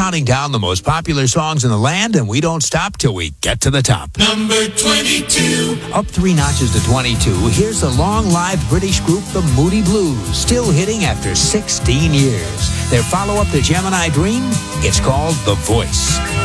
counting down the most popular songs in the land, and we don't stop till we get to the top. Number 22. Up 3 notches to 22, here's the long-lived British group The Moody Blues, still hitting after 16 years. Their follow-up to Gemini Dream, it's called The Voice.